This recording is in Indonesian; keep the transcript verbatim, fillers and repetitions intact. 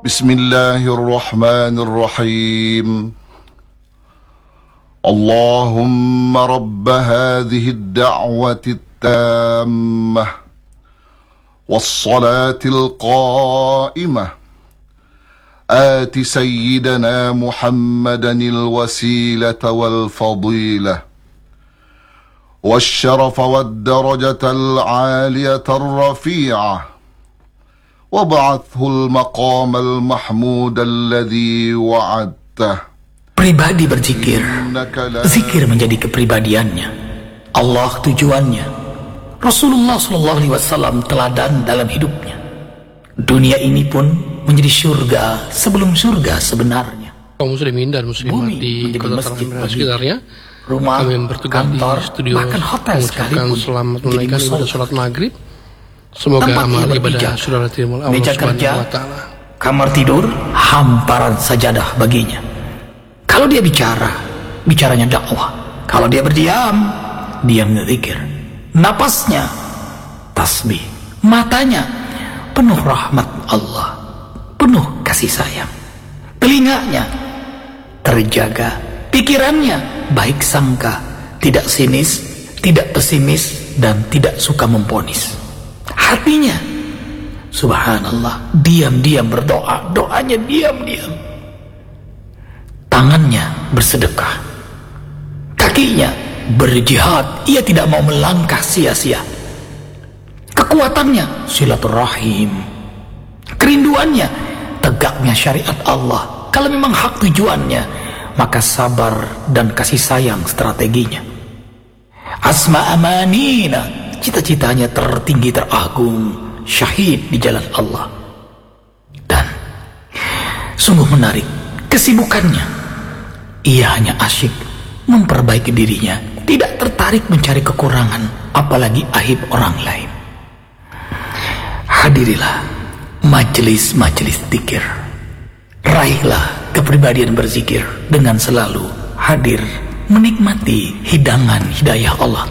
بسم الله الرحمن الرحيم اللهم رب هذه الدعوة التامة والصلاة القائمة آت سيدنا محمدا الوسيلة والفضيلة والشرف والدرجة العالية الرفيعة وابعثه المقام المحمود الذي وعدته. Pribadi berzikir, zikir menjadi kepribadiannya, Allah tujuannya, Rasulullah shallallahu alaihi wasallam teladan dalam hidupnya. Dunia ini pun menjadi surga sebelum surga sebenarnya. Kaum muslimin dan muslimat di kota Tangerang dan sekitarnya, rumah, kami yang bertugas kantor, di studio bahkan hotel mengucapkan sekalipun selamat menunaikan ibadah sholat maghrib. Semoga Semoga amal ia ibadah saudara terima Allah meja Subhanahu kerja, wa Ta'ala. Kamar tidur, hamparan sajadah baginya. Kalau dia bicara, bicaranya dakwah. Kalau dia berdiam, dia berzikir. Napasnya tasbih, matanya penuh rahmat Allah, penuh kasih sayang. Telinganya terjaga, pikirannya baik sangka, tidak sinis, tidak pesimis, dan tidak suka memponis. Hatinya, subhanallah, diam-diam berdoa, doanya diam-diam. Tangannya bersedekah, kakinya berjihad, ia tidak mau melangkah sia-sia. Kekuatannya silaturahim, kerinduannya tegaknya syariat Allah. Kalau memang hak tujuannya, maka sabar dan kasih sayang strateginya. Asma amanina, cita-citanya tertinggi teragung, syahid di jalan Allah. Dan sungguh menarik kesibukannya, ia hanya asyik memperbaiki dirinya, tidak tertarik mencari kekurangan, apalagi aib orang lain. Hadirilah majelis-majelis zikir, raihlah kepribadian berzikir dengan selalu hadir menikmati hidangan hidayah Allah